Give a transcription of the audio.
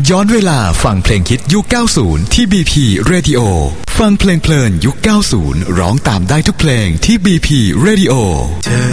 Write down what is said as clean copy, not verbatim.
ย้อนเวลาฟังเพลงฮิตยุค 90 ที่ BP Radio ฟังเพลงเพลินยุค 90 ร้องตามได้ทุกเพลงที่ BP Radio เธอ